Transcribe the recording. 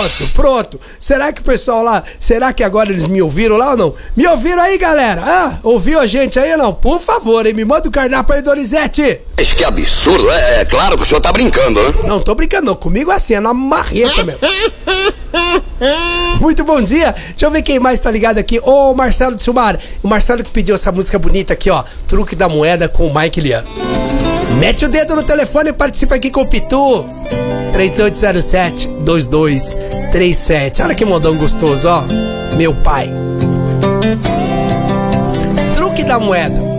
Pronto. Será que o pessoal lá, será que agora eles me ouviram lá ou não? Me ouviram aí, galera? Ah, ouviu a gente aí ou não? Por favor, hein? Me manda o cardápio aí, Donizete. Mas que absurdo, é claro que o senhor tá brincando, né? Não tô brincando não, comigo é assim, é na marreta mesmo. Muito bom dia, deixa eu ver quem mais tá ligado aqui. Ô, Marcelo de Silmar, o Marcelo que pediu essa música bonita aqui, ó, Truque da Moeda com o Mike Lian. Mete o dedo no telefone e participa aqui com o Pitu. 3807-2237. Olha que modão gostoso, ó. Meu pai. Truque da Moeda.